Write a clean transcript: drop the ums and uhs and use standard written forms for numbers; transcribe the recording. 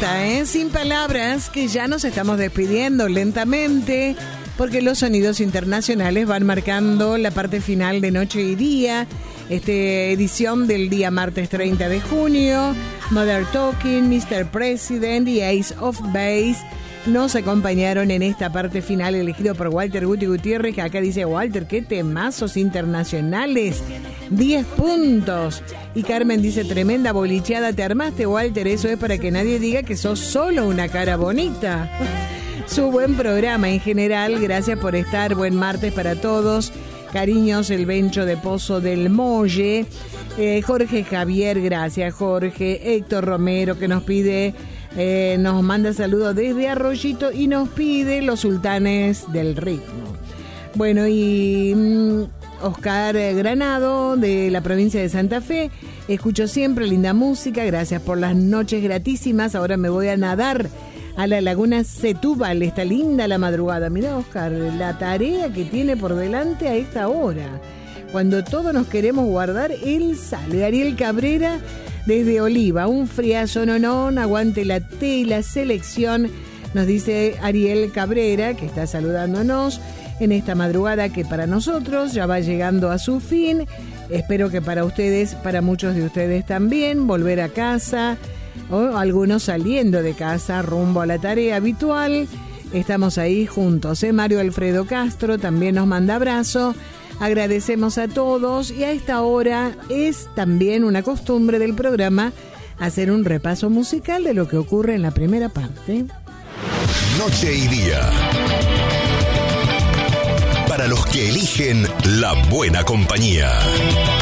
vuelta, sin palabras, que ya nos estamos despidiendo lentamente, porque los sonidos internacionales van marcando la parte final de Noche y Día, edición del día martes 30 de junio. Mother Talking, Mr. President y Ace of Base nos acompañaron en esta parte final, elegido por Walter Guti Gutiérrez, que acá dice: Walter, qué temazos internacionales, 10 puntos. Y Carmen dice: tremenda bolicheada te armaste, Walter, eso es para que nadie diga que sos solo una cara bonita. Su buen programa en general, gracias por estar, buen martes para todos. Cariños, el Bencho de Pozo del Molle. Jorge Javier, gracias Jorge. Héctor Romero, que nos pide, nos manda saludos desde Arroyito y nos pide Los Sultanes del Ritmo. Bueno, y Oscar Granado, de la provincia de Santa Fe: escucho siempre linda música, gracias por las noches gratísimas. Ahora me voy a nadar a la laguna Setúbal, está linda la madrugada. Mirá, Oscar, la tarea que tiene por delante a esta hora. Cuando todos nos queremos guardar, él sale. Ariel Cabrera, desde Oliva: un friazo, no, aguante la té y la selección, nos dice Ariel Cabrera, que está saludándonos en esta madrugada que para nosotros ya va llegando a su fin. Espero que para ustedes, para muchos de ustedes también, volver a casa, o algunos saliendo de casa rumbo a la tarea habitual. Estamos ahí juntos. Mario Alfredo Castro también nos manda abrazo. Agradecemos a todos, y a esta hora es también una costumbre del programa hacer un repaso musical de lo que ocurre en la primera parte. Noche y Día, para los que eligen la buena compañía.